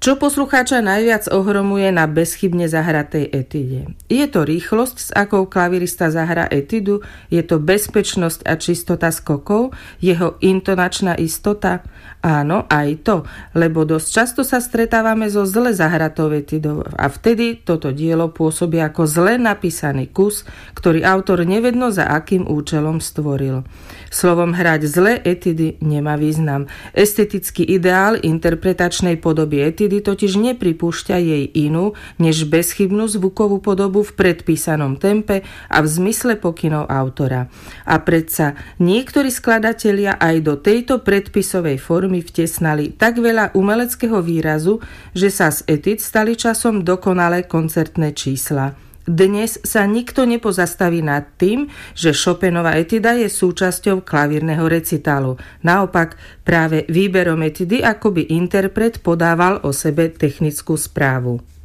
Čo poslucháča najviac ohromuje na bezchybne zahratej etíde? Je to rýchlosť, s akou klavirista zahra etídu? Je to bezpečnosť a čistota skokov? Jeho intonačná istota? Áno, aj to, lebo dosť často sa stretávame so zle zahratou etídou a vtedy toto dielo pôsobí ako zle napísaný kus, ktorý autor nevedno za akým účelom stvoril. Slovom hrať zlé etídy nemá význam. Estetický ideál interpretačnej podoby etídy totiž nepripúšťa jej inú, než bezchybnú zvukovú podobu v predpísanom tempe a v zmysle pokynov autora. A predsa niektorí skladatelia aj do tejto predpisovej formy vtesnali tak veľa umeleckého výrazu, že sa z etíd stali časom dokonalé koncertné čísla. Dnes sa nikto nepozastaví nad tým, že Chopinova etída je súčasťou klavírneho recitálu. Naopak, práve výberom etídy akoby interpret podával o sebe technickú správu.